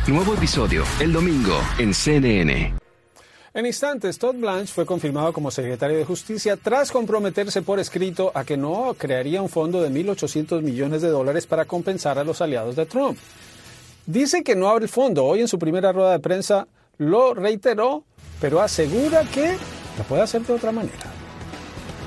Nuevo episodio el domingo en CNN. En instantes, Todd Blanche fue confirmado como secretario de Justicia tras comprometerse por escrito a que no crearía un fondo de $1.800 millones para compensar a los aliados de Trump. Dice que no abre el fondo. Hoy en su primera rueda de prensa lo reiteró, pero asegura que lo puede hacer de otra manera.